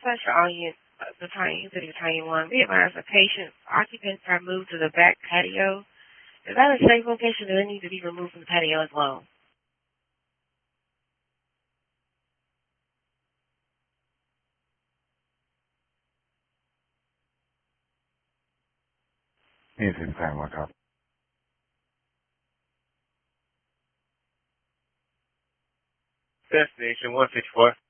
Special Audience, Battalion 1. Be advised that patients, occupants are moved to the back patio. Is that a safe location or they need to be removed from the patio as well? Anything time, what up? Destination 164.